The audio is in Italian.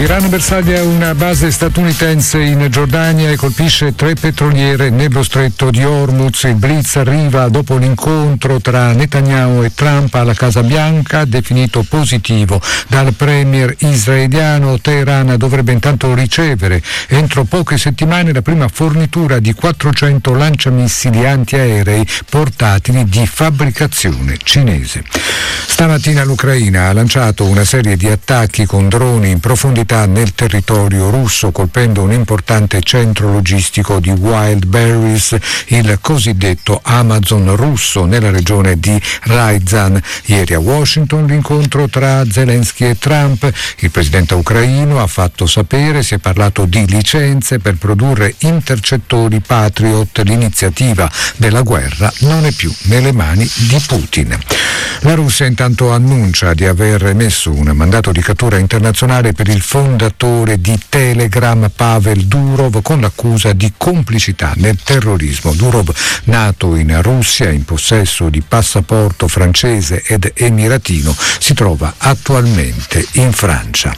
L'Iran bersaglia una base statunitense in Giordania e colpisce 3 petroliere nello stretto di Hormuz. Il blitz arriva dopo l'incontro tra Netanyahu e Trump alla Casa Bianca, definito positivo dal premier israeliano. Teheran dovrebbe intanto ricevere entro poche settimane la prima fornitura di 400 lanciamissili antiaerei portatili di fabbricazione cinese. Stamattina l'Ucraina ha lanciato una serie di attacchi con droni in profondità nel territorio russo, colpendo un importante centro logistico di wild berries, il cosiddetto Amazon russo, nella regione di Ryazan. Ieri a Washington l'incontro tra Zelensky e Trump. Il presidente ucraino ha fatto sapere, si è parlato di licenze per produrre intercettori Patriot. L'iniziativa della guerra non è più nelle mani di Putin. La Russia intanto annuncia di aver emesso un mandato di cattura internazionale per il fondatore di Telegram, Pavel Durov, con l'accusa di complicità nel terrorismo. Durov, nato in Russia, in possesso di passaporto francese ed emiratino, si trova attualmente in Francia.